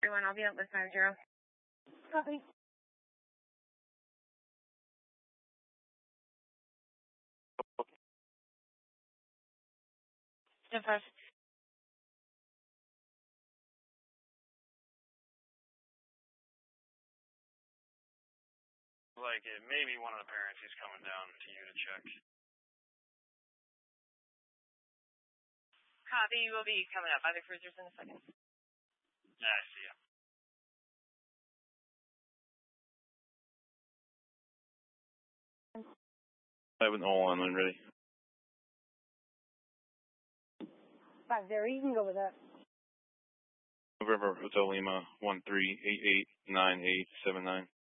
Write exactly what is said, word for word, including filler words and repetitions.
one. I'll be up with five zero. Copy. ten five. Like it may be one of the parents who's coming down to you to check. Copy, we'll be coming up by the cruisers in a second. Yeah, I see ya. I have an all on when ready. Five zero, you can go with that. November Hotel Lima one three eight eight nine eight seven nine.